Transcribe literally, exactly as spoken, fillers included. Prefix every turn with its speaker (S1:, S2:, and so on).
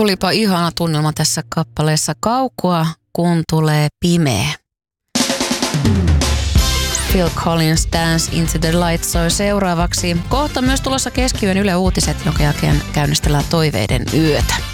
S1: Olipa ihana tunnelma tässä kappaleessa. Kaukoa, kun tulee pimeä. Phil Collins, Dance into the Light soi seuraavaksi. Kohta myös tulossa keskiyön Yle Uutiset, jonka jälkeen käynnistellään toiveiden yötä.